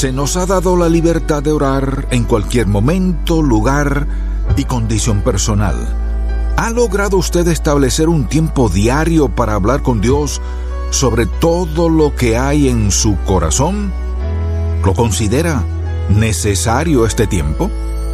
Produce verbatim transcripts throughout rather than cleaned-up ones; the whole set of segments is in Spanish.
Se nos ha dado la libertad de orar en cualquier momento, lugar y condición personal. ¿Ha logrado usted establecer un tiempo diario para hablar con Dios sobre todo lo que hay en su corazón? ¿Lo considera necesario este tiempo?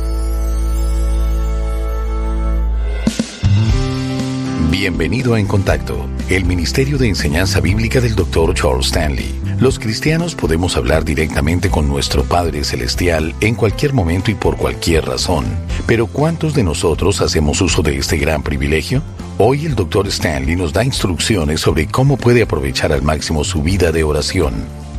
Bienvenido a En Contacto, el Ministerio de Enseñanza Bíblica del doctor Charles Stanley. Los cristianos podemos hablar directamente con nuestro Padre Celestial en cualquier momento y por cualquier razón. Pero ¿cuántos de nosotros hacemos uso de este gran privilegio? Hoy el doctor Stanley nos da instrucciones sobre cómo puede aprovechar al máximo su vida de oración.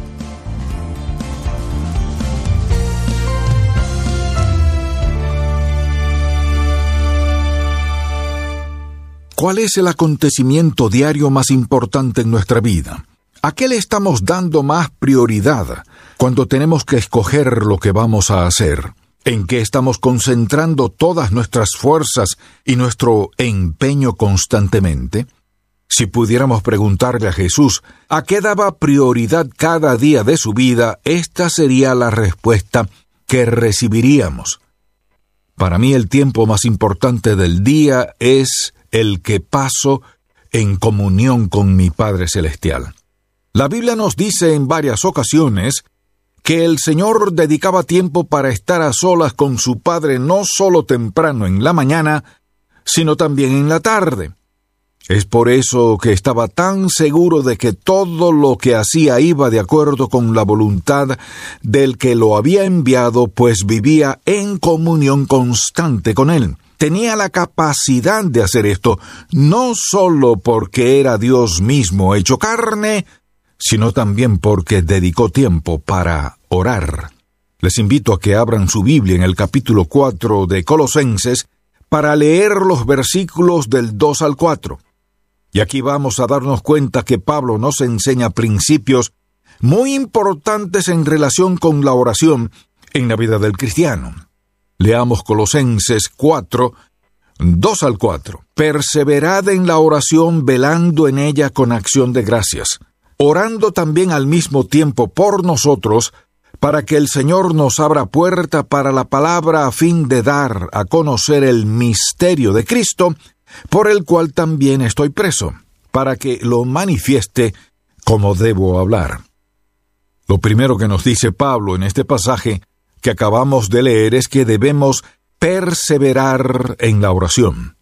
¿Cuál es el acontecimiento diario más importante en nuestra vida? ¿A qué le estamos dando más prioridad cuando tenemos que escoger lo que vamos a hacer? ¿En qué estamos concentrando todas nuestras fuerzas y nuestro empeño constantemente? Si pudiéramos preguntarle a Jesús a qué daba prioridad cada día de su vida, esta sería la respuesta que recibiríamos. Para mí el tiempo más importante del día es el que paso en comunión con mi Padre Celestial. La Biblia nos dice en varias ocasiones que el Señor dedicaba tiempo para estar a solas con su Padre no solo temprano en la mañana, sino también en la tarde. Es por eso que estaba tan seguro de que todo lo que hacía iba de acuerdo con la voluntad del que lo había enviado, pues vivía en comunión constante con Él. Tenía la capacidad de hacer esto, no solo porque era Dios mismo hecho carne, sino también porque dedicó tiempo para orar. Les invito a que abran su Biblia en el capítulo cuatro de Colosenses para leer los versículos del dos al cuatro. Y aquí vamos a darnos cuenta que Pablo nos enseña principios muy importantes en relación con la oración en la vida del cristiano. Leamos Colosenses cuatro, dos al cuatro. Perseverad en la oración, velando en ella con acción de gracias, orando también al mismo tiempo por nosotros, para que el Señor nos abra puerta para la palabra a fin de dar a conocer el misterio de Cristo, por el cual también estoy preso, para que lo manifieste como debo hablar. Lo primero que nos dice Pablo en este pasaje que acabamos de leer es que debemos perseverar en la oración.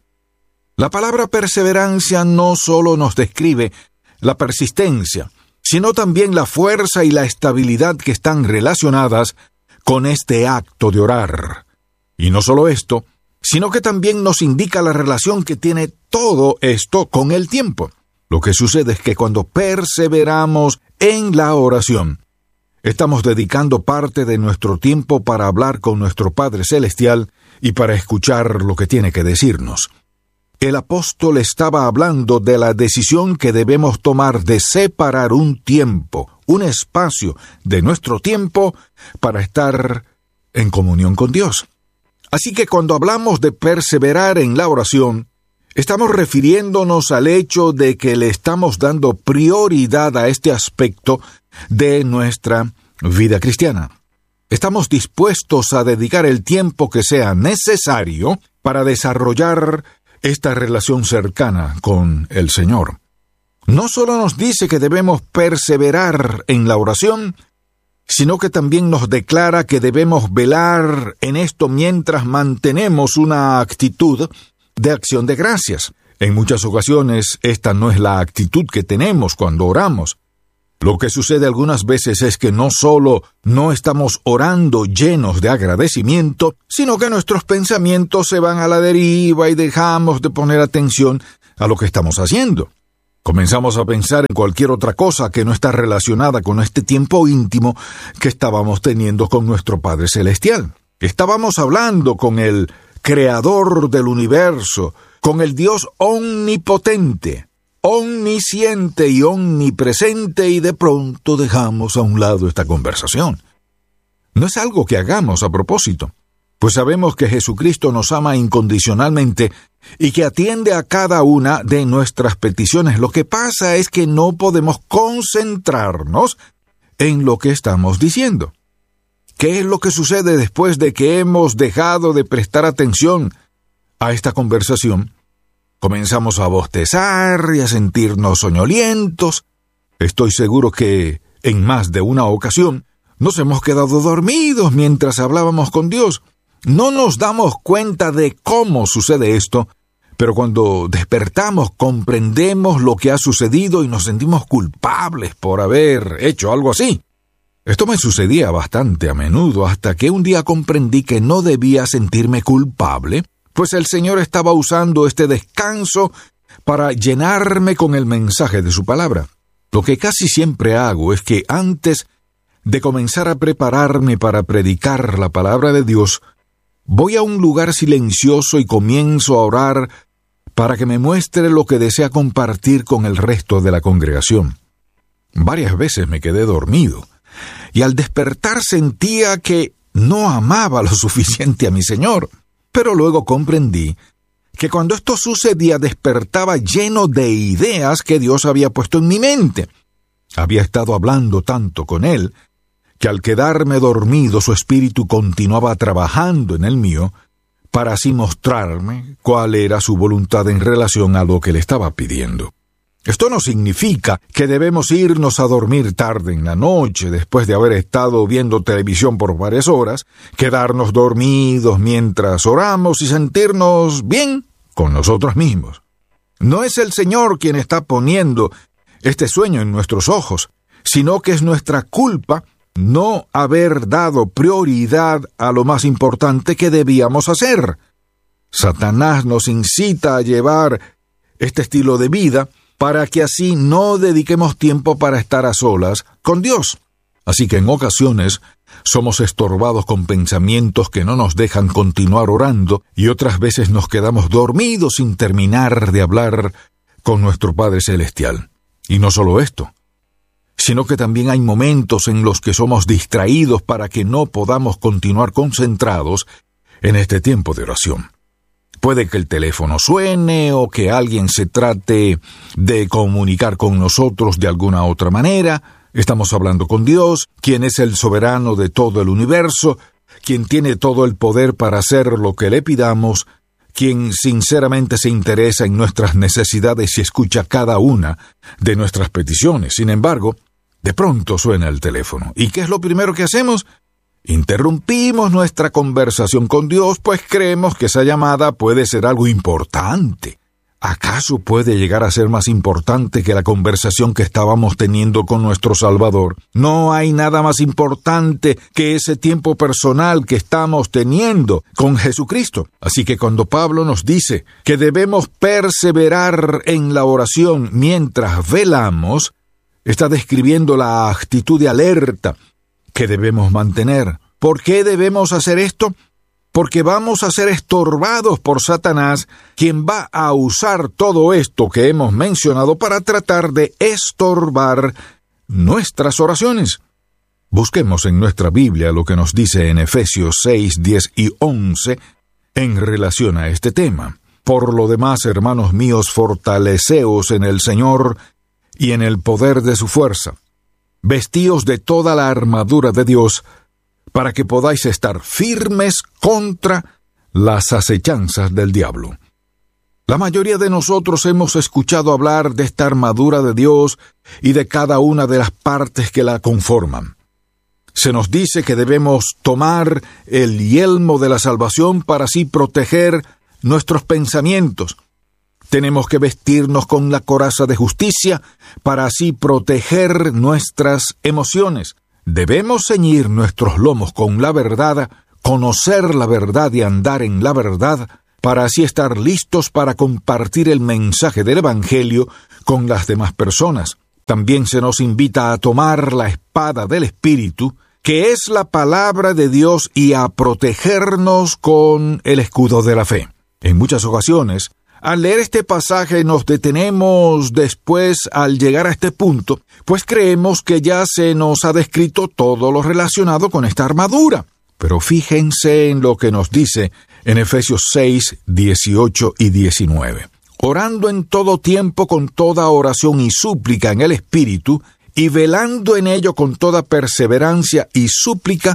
La palabra perseverancia no solo nos describe la persistencia, sino también la fuerza y la estabilidad que están relacionadas con este acto de orar. Y no solo esto, sino que también nos indica la relación que tiene todo esto con el tiempo. Lo que sucede es que cuando perseveramos en la oración, estamos dedicando parte de nuestro tiempo para hablar con nuestro Padre Celestial y para escuchar lo que tiene que decirnos. El apóstol estaba hablando de la decisión que debemos tomar de separar un tiempo, un espacio de nuestro tiempo para estar en comunión con Dios. Así que cuando hablamos de perseverar en la oración, estamos refiriéndonos al hecho de que le estamos dando prioridad a este aspecto de nuestra vida cristiana. Estamos dispuestos a dedicar el tiempo que sea necesario para desarrollar esta relación cercana con el Señor. No solo nos dice que debemos perseverar en la oración, sino que también nos declara que debemos velar en esto mientras mantenemos una actitud de acción de gracias. En muchas ocasiones, esta no es la actitud que tenemos cuando oramos. Lo que sucede algunas veces es que no solo no estamos orando llenos de agradecimiento, sino que nuestros pensamientos se van a la deriva y dejamos de poner atención a lo que estamos haciendo. Comenzamos a pensar en cualquier otra cosa que no está relacionada con este tiempo íntimo que estábamos teniendo con nuestro Padre Celestial. Estábamos hablando con el Creador del universo, con el Dios omnipotente, omnisciente y omnipresente, y de pronto dejamos a un lado esta conversación. No es algo que hagamos a propósito, pues sabemos que Jesucristo nos ama incondicionalmente y que atiende a cada una de nuestras peticiones. Lo que pasa es que no podemos concentrarnos en lo que estamos diciendo. ¿Qué es lo que sucede después de que hemos dejado de prestar atención a esta conversación? Comenzamos a bostezar y a sentirnos soñolientos. Estoy seguro que en más de una ocasión nos hemos quedado dormidos mientras hablábamos con Dios. No nos damos cuenta de cómo sucede esto, pero cuando despertamos comprendemos lo que ha sucedido y nos sentimos culpables por haber hecho algo así. Esto me sucedía bastante a menudo hasta que un día comprendí que no debía sentirme culpable, pues el Señor estaba usando este descanso para llenarme con el mensaje de su palabra. Lo que casi siempre hago es que antes de comenzar a prepararme para predicar la palabra de Dios, voy a un lugar silencioso y comienzo a orar para que me muestre lo que desea compartir con el resto de la congregación. Varias veces me quedé dormido, y al despertar sentía que no amaba lo suficiente a mi Señor. Pero luego comprendí que cuando esto sucedía despertaba lleno de ideas que Dios había puesto en mi mente. Había estado hablando tanto con Él, que al quedarme dormido su espíritu continuaba trabajando en el mío, para así mostrarme cuál era su voluntad en relación a lo que le estaba pidiendo. Esto no significa que debemos irnos a dormir tarde en la noche después de haber estado viendo televisión por varias horas, quedarnos dormidos mientras oramos y sentirnos bien con nosotros mismos. No es el Señor quien está poniendo este sueño en nuestros ojos, sino que es nuestra culpa no haber dado prioridad a lo más importante que debíamos hacer. Satanás nos incita a llevar este estilo de vida para que así no dediquemos tiempo para estar a solas con Dios. Así que en ocasiones somos estorbados con pensamientos que no nos dejan continuar orando y otras veces nos quedamos dormidos sin terminar de hablar con nuestro Padre Celestial. Y no solo esto, sino que también hay momentos en los que somos distraídos para que no podamos continuar concentrados en este tiempo de oración. Puede que el teléfono suene o que alguien se trate de comunicar con nosotros de alguna otra manera. Estamos hablando con Dios, quien es el soberano de todo el universo, quien tiene todo el poder para hacer lo que le pidamos, quien sinceramente se interesa en nuestras necesidades y escucha cada una de nuestras peticiones. Sin embargo, de pronto suena el teléfono. ¿Y qué es lo primero que hacemos? Interrumpimos nuestra conversación con Dios, pues creemos que esa llamada puede ser algo importante. ¿Acaso puede llegar a ser más importante que la conversación que estábamos teniendo con nuestro Salvador? No hay nada más importante que ese tiempo personal que estamos teniendo con Jesucristo. Así que cuando Pablo nos dice que debemos perseverar en la oración mientras velamos, está describiendo la actitud de alerta que debemos mantener. ¿Por qué debemos hacer esto? Porque vamos a ser estorbados por Satanás, quien va a usar todo esto que hemos mencionado para tratar de estorbar nuestras oraciones. Busquemos en nuestra Biblia lo que nos dice en Efesios seis, diez y once en relación a este tema. Por lo demás, hermanos míos, fortaleceos en el Señor y en el poder de su fuerza. Vestíos de toda la armadura de Dios, para que podáis estar firmes contra las acechanzas del diablo. La mayoría de nosotros hemos escuchado hablar de esta armadura de Dios y de cada una de las partes que la conforman. Se nos dice que debemos tomar el yelmo de la salvación para así proteger nuestros pensamientos. Tenemos que vestirnos con la coraza de justicia para así proteger nuestras emociones. Debemos ceñir nuestros lomos con la verdad, conocer la verdad y andar en la verdad, para así estar listos para compartir el mensaje del Evangelio con las demás personas. También se nos invita a tomar la espada del Espíritu, que es la palabra de Dios, y a protegernos con el escudo de la fe. En muchas ocasiones, al leer este pasaje nos detenemos después al llegar a este punto, pues creemos que ya se nos ha descrito todo lo relacionado con esta armadura. Pero fíjense en lo que nos dice en Efesios seis, dieciocho y diecinueve. Orando en todo tiempo con toda oración y súplica en el Espíritu, y velando en ello con toda perseverancia y súplica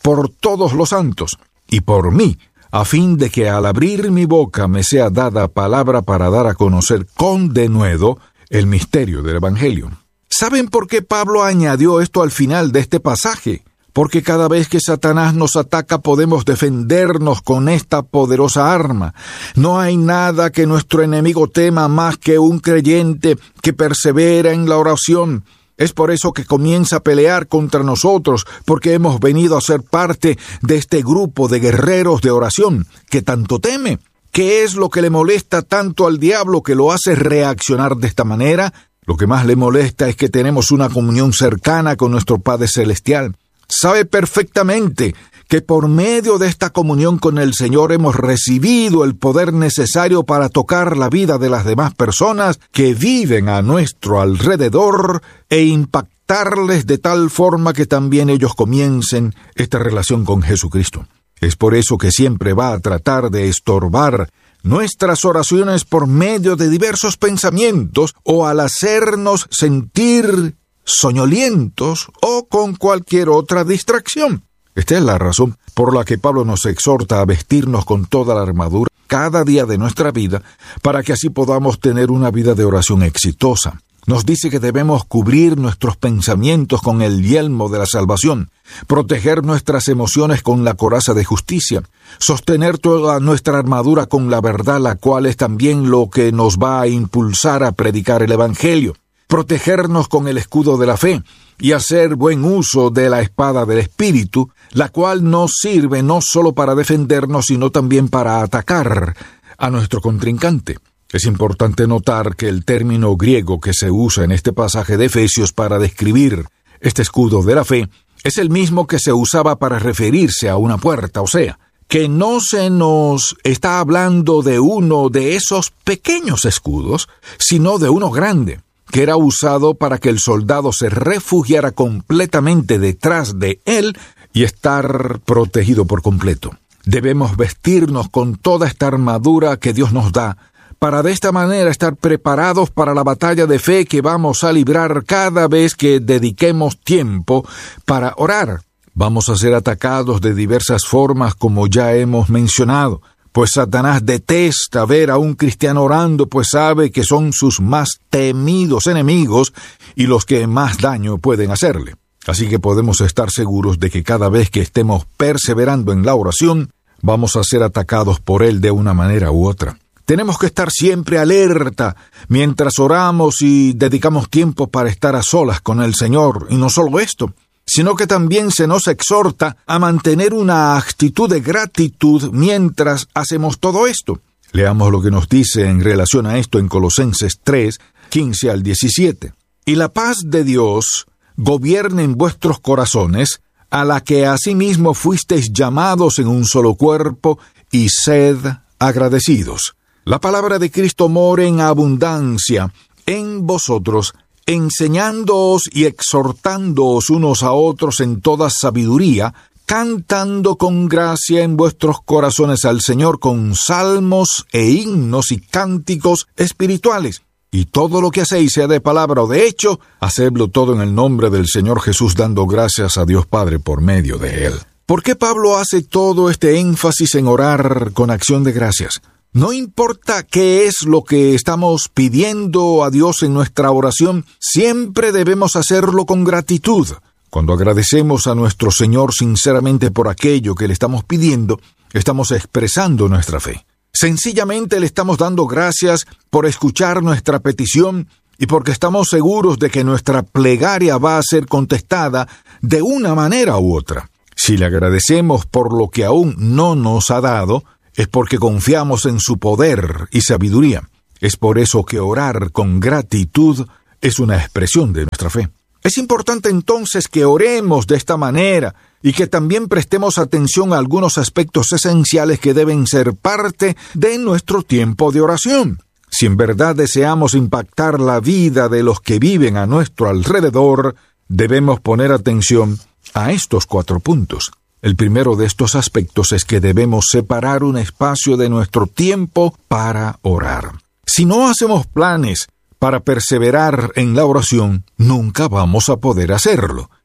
por todos los santos, y por mí, a fin de que al abrir mi boca me sea dada palabra para dar a conocer con denuedo el misterio del Evangelio. ¿Saben por qué Pablo añadió esto al final de este pasaje? Porque cada vez que Satanás nos ataca podemos defendernos con esta poderosa arma. No hay nada que nuestro enemigo tema más que un creyente que persevera en la oración. Es por eso que comienza a pelear contra nosotros, porque hemos venido a ser parte de este grupo de guerreros de oración que tanto teme. ¿Qué es lo que le molesta tanto al diablo que lo hace reaccionar de esta manera? Lo que más le molesta es que tenemos una comunión cercana con nuestro Padre Celestial. Sabe perfectamente que por medio de esta comunión con el Señor hemos recibido el poder necesario para tocar la vida de las demás personas que viven a nuestro alrededor e impactarles de tal forma que también ellos comiencen esta relación con Jesucristo. Es por eso que siempre va a tratar de estorbar nuestras oraciones por medio de diversos pensamientos o al hacernos sentir soñolientos o con cualquier otra distracción. Esta es la razón por la que Pablo nos exhorta a vestirnos con toda la armadura cada día de nuestra vida para que así podamos tener una vida de oración exitosa. Nos dice que debemos cubrir nuestros pensamientos con el yelmo de la salvación, proteger nuestras emociones con la coraza de justicia, sostener toda nuestra armadura con la verdad, la cual es también lo que nos va a impulsar a predicar el Evangelio, protegernos con el escudo de la fe y hacer buen uso de la espada del Espíritu, la cual nos sirve no solo para defendernos, sino también para atacar a nuestro contrincante. Es importante notar que el término griego que se usa en este pasaje de Efesios para describir este escudo de la fe es el mismo que se usaba para referirse a una puerta, o sea, que no se nos está hablando de uno de esos pequeños escudos, sino de uno grande, que era usado para que el soldado se refugiara completamente detrás de él y estar protegido por completo. Debemos vestirnos con toda esta armadura que Dios nos da, para de esta manera estar preparados para la batalla de fe que vamos a librar cada vez que dediquemos tiempo para orar. Vamos a ser atacados de diversas formas, como ya hemos mencionado, pues Satanás detesta ver a un cristiano orando, pues sabe que son sus más temidos enemigos y los que más daño pueden hacerle. Así que podemos estar seguros de que cada vez que estemos perseverando en la oración, vamos a ser atacados por él de una manera u otra. Tenemos que estar siempre alerta mientras oramos y dedicamos tiempo para estar a solas con el Señor. Y no solo esto, sino que también se nos exhorta a mantener una actitud de gratitud mientras hacemos todo esto. Leamos lo que nos dice en relación a esto en Colosenses tres, quince al diecisiete. Y la paz de Dios gobierne en vuestros corazones, a la que asimismo fuisteis llamados en un solo cuerpo, y sed agradecidos. La palabra de Cristo more en abundancia en vosotros, enseñándoos y exhortándoos unos a otros en toda sabiduría, cantando con gracia en vuestros corazones al Señor con salmos e himnos y cánticos espirituales. Y todo lo que hacéis, sea de palabra o de hecho, hacedlo todo en el nombre del Señor Jesús, dando gracias a Dios Padre por medio de Él. ¿Por qué Pablo hace todo este énfasis en orar con acción de gracias? No importa qué es lo que estamos pidiendo a Dios en nuestra oración, siempre debemos hacerlo con gratitud. Cuando agradecemos a nuestro Señor sinceramente por aquello que le estamos pidiendo, estamos expresando nuestra fe. Sencillamente le estamos dando gracias por escuchar nuestra petición y porque estamos seguros de que nuestra plegaria va a ser contestada de una manera u otra. Si le agradecemos por lo que aún no nos ha dado, es porque confiamos en su poder y sabiduría. Es por eso que orar con gratitud es una expresión de nuestra fe. Es importante entonces que oremos de esta manera y que también prestemos atención a algunos aspectos esenciales que deben ser parte de nuestro tiempo de oración. Si en verdad deseamos impactar la vida de los que viven a nuestro alrededor, debemos poner atención a estos cuatro puntos. El primero de estos aspectos es que debemos separar un espacio de nuestro tiempo para orar. Si no hacemos planes para perseverar en la oración, nunca vamos a poder hacerlo.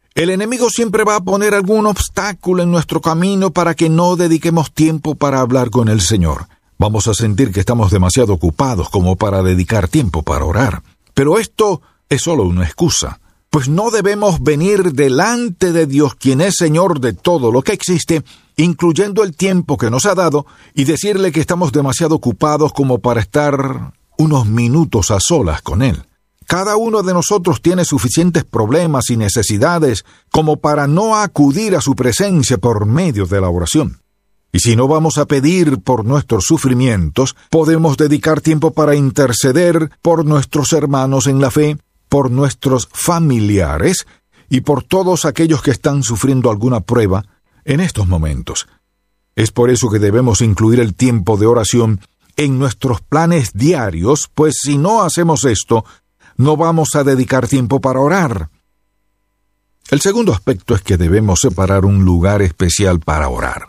El enemigo siempre va a poner algún obstáculo en nuestro camino para que no dediquemos tiempo para hablar con el Señor. Vamos a sentir que estamos demasiado ocupados como para dedicar tiempo para orar. Pero esto es solo una excusa, pues no debemos venir delante de Dios, quien es Señor de todo lo que existe, incluyendo el tiempo que nos ha dado, y decirle que estamos demasiado ocupados como para estar unos minutos a solas con Él. Cada uno de nosotros tiene suficientes problemas y necesidades como para no acudir a su presencia por medio de la oración. Y si no vamos a pedir por nuestros sufrimientos, podemos dedicar tiempo para interceder por nuestros hermanos en la fe, por nuestros familiares y por todos aquellos que están sufriendo alguna prueba en estos momentos. Es por eso que debemos incluir el tiempo de oración en nuestros planes diarios, pues si no hacemos esto, no vamos a dedicar tiempo para orar. El segundo aspecto es que debemos separar un lugar especial para orar.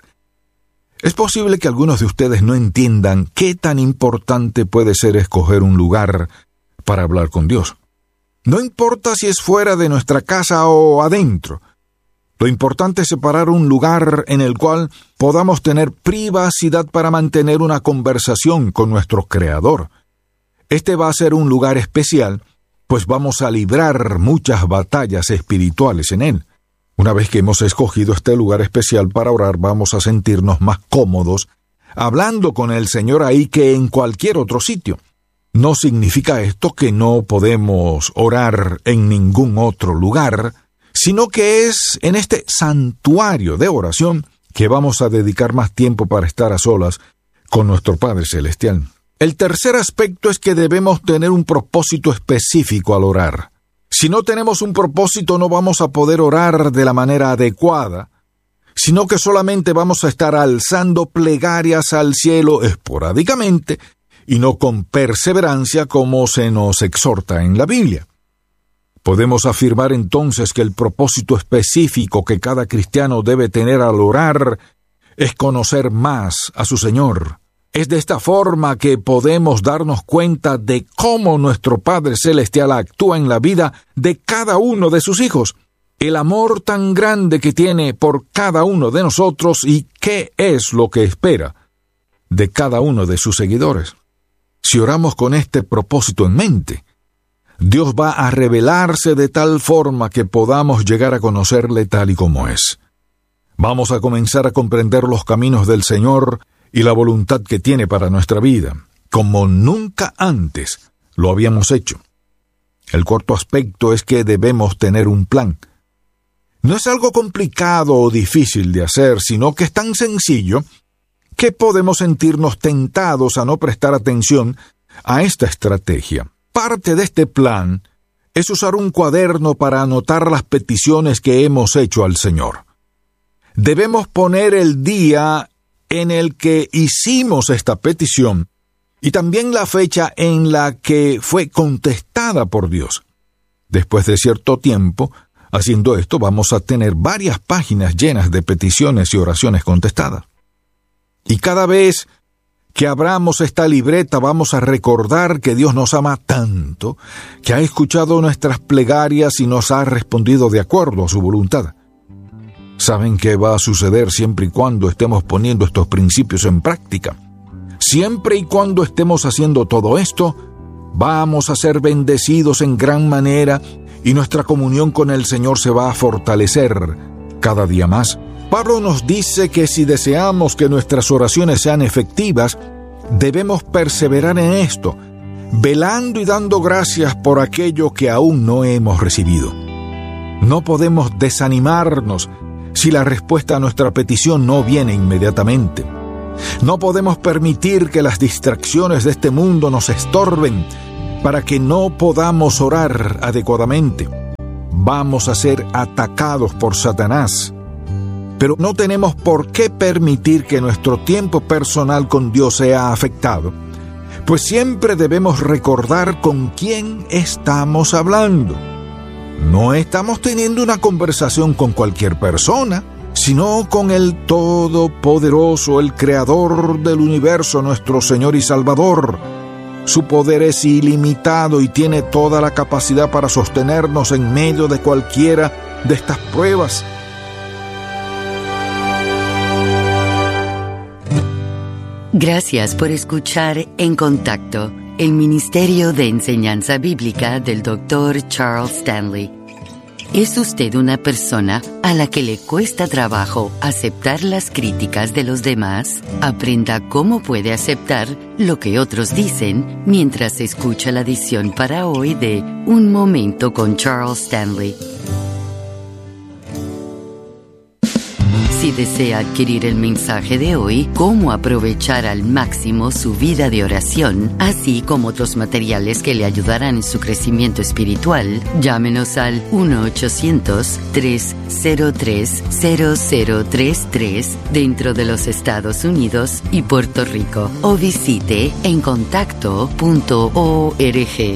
Es posible que algunos de ustedes no entiendan qué tan importante puede ser escoger un lugar para hablar con Dios. No importa si es fuera de nuestra casa o adentro. Lo importante es separar un lugar en el cual podamos tener privacidad para mantener una conversación con nuestro Creador. Este va a ser un lugar especial, pues vamos a librar muchas batallas espirituales en él. Una vez que hemos escogido este lugar especial para orar, vamos a sentirnos más cómodos hablando con el Señor ahí que en cualquier otro sitio. No significa esto que no podemos orar en ningún otro lugar, sino que es en este santuario de oración que vamos a dedicar más tiempo para estar a solas con nuestro Padre Celestial. El tercer aspecto es que debemos tener un propósito específico al orar. Si no tenemos un propósito, no vamos a poder orar de la manera adecuada, sino que solamente vamos a estar alzando plegarias al cielo esporádicamente y no con perseverancia como se nos exhorta en la Biblia. Podemos afirmar entonces que el propósito específico que cada cristiano debe tener al orar es conocer más a su Señor. Es de esta forma que podemos darnos cuenta de cómo nuestro Padre Celestial actúa en la vida de cada uno de sus hijos, el amor tan grande que tiene por cada uno de nosotros y qué es lo que espera de cada uno de sus seguidores. Si oramos con este propósito en mente, Dios va a revelarse de tal forma que podamos llegar a conocerle tal y como es. Vamos a comenzar a comprender los caminos del Señor y la voluntad que tiene para nuestra vida, como nunca antes lo habíamos hecho. El cuarto aspecto es que debemos tener un plan. No es algo complicado o difícil de hacer, sino que es tan sencillo que podemos sentirnos tentados a no prestar atención a esta estrategia. Parte de este plan es usar un cuaderno para anotar las peticiones que hemos hecho al Señor. Debemos poner el día en el que hicimos esta petición y también la fecha en la que fue contestada por Dios. Después de cierto tiempo, haciendo esto, vamos a tener varias páginas llenas de peticiones y oraciones contestadas. Y cada vez que abramos esta libreta, vamos a recordar que Dios nos ama tanto, que ha escuchado nuestras plegarias y nos ha respondido de acuerdo a su voluntad. ¿Saben qué va a suceder siempre y cuando estemos poniendo estos principios en práctica? Siempre y cuando estemos haciendo todo esto, vamos a ser bendecidos en gran manera y nuestra comunión con el Señor se va a fortalecer cada día más. Pablo nos dice que si deseamos que nuestras oraciones sean efectivas, debemos perseverar en esto, velando y dando gracias por aquello que aún no hemos recibido. No podemos desanimarnos si la respuesta a nuestra petición no viene inmediatamente. No podemos permitir que las distracciones de este mundo nos estorben para que no podamos orar adecuadamente. Vamos a ser atacados por Satanás. Pero no tenemos por qué permitir que nuestro tiempo personal con Dios sea afectado, pues siempre debemos recordar con quién estamos hablando. No estamos teniendo una conversación con cualquier persona, sino con el Todopoderoso, el Creador del universo, nuestro Señor y Salvador. Su poder es ilimitado y tiene toda la capacidad para sostenernos en medio de cualquiera de estas pruebas. Gracias por escuchar En Contacto, el Ministerio de Enseñanza Bíblica del doctor Charles Stanley. ¿Es usted una persona a la que le cuesta trabajo aceptar las críticas de los demás? Aprenda cómo puede aceptar lo que otros dicen mientras escucha la edición para hoy de Un Momento con Charles Stanley. Si desea adquirir el mensaje de hoy, cómo aprovechar al máximo su vida de oración, así como otros materiales que le ayudarán en su crecimiento espiritual, llámenos al uno ochocientos, tres cero tres, cero cero tres tres dentro de los Estados Unidos y Puerto Rico o visite en contacto punto org.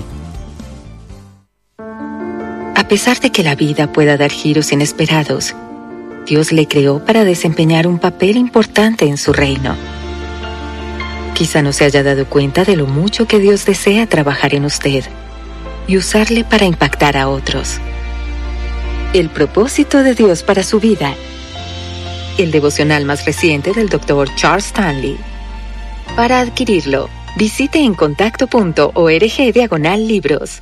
A pesar de que la vida pueda dar giros inesperados, Dios le creó para desempeñar un papel importante en su reino. Quizá no se haya dado cuenta de lo mucho que Dios desea trabajar en usted y usarle para impactar a otros. El propósito de Dios para su vida. El devocional más reciente del doctor Charles Stanley. Para adquirirlo, visite en contacto punto org diagonal libros.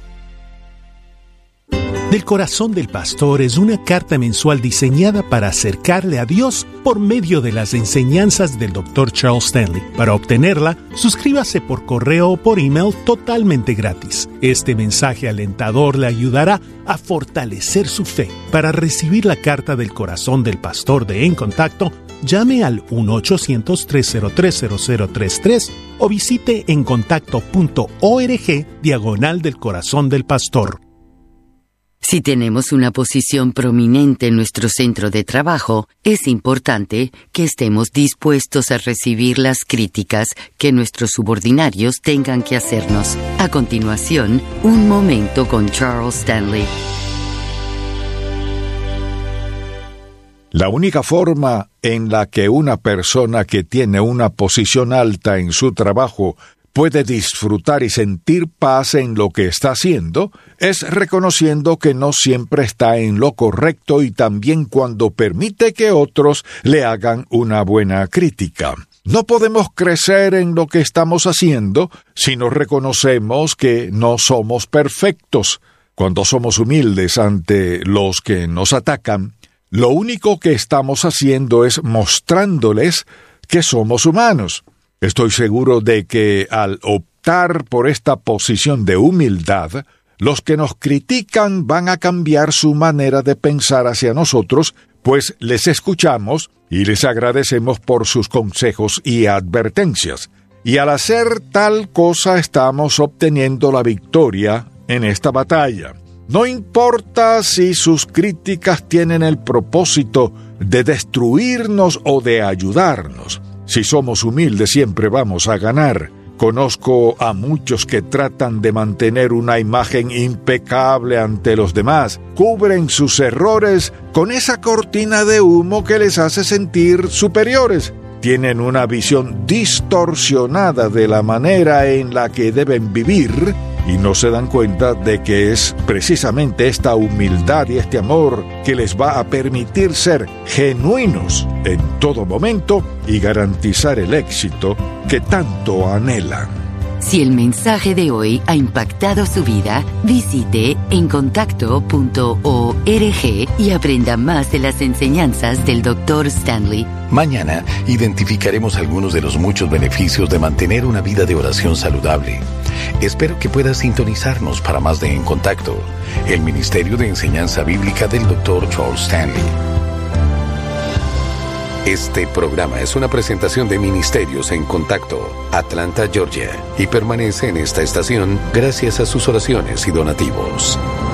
Del Corazón del Pastor es una carta mensual diseñada para acercarle a Dios por medio de las enseñanzas del doctor Charles Stanley. Para obtenerla, suscríbase por correo o por email totalmente gratis. Este mensaje alentador le ayudará a fortalecer su fe. Para recibir la carta del Corazón del Pastor de En Contacto, llame al uno ochocientos, tres cero tres, cero cero tres tres o visite en contacto punto org diagonal del Corazón del Pastor. Si tenemos una posición prominente en nuestro centro de trabajo, es importante que estemos dispuestos a recibir las críticas que nuestros subordinarios tengan que hacernos. A continuación, un momento con Charles Stanley. La única forma en la que una persona que tiene una posición alta en su trabajo puede disfrutar y sentir paz en lo que está haciendo es reconociendo que no siempre está en lo correcto y también cuando permite que otros le hagan una buena crítica. No podemos crecer en lo que estamos haciendo si no reconocemos que no somos perfectos. Cuando somos humildes ante los que nos atacan, lo único que estamos haciendo es mostrándoles que somos humanos. Estoy seguro de que al optar por esta posición de humildad, los que nos critican van a cambiar su manera de pensar hacia nosotros, pues les escuchamos y les agradecemos por sus consejos y advertencias. Y al hacer tal cosa estamos obteniendo la victoria en esta batalla. No importa si sus críticas tienen el propósito de destruirnos o de ayudarnos. Si somos humildes siempre vamos a ganar. Conozco a muchos que tratan de mantener una imagen impecable ante los demás. Cubren sus errores con esa cortina de humo que les hace sentir superiores. Tienen una visión distorsionada de la manera en la que deben vivir y no se dan cuenta de que es precisamente esta humildad y este amor que les va a permitir ser genuinos en todo momento y garantizar el éxito que tanto anhelan. Si el mensaje de hoy ha impactado su vida, visite en contacto punto org y aprenda más de las enseñanzas del doctor Stanley. Mañana identificaremos algunos de los muchos beneficios de mantener una vida de oración saludable. Espero que puedas sintonizarnos para más de En Contacto, el Ministerio de Enseñanza Bíblica del doctor Charles Stanley. Este programa es una presentación de Ministerios en Contacto, Atlanta, Georgia, y permanece en esta estación gracias a sus oraciones y donativos.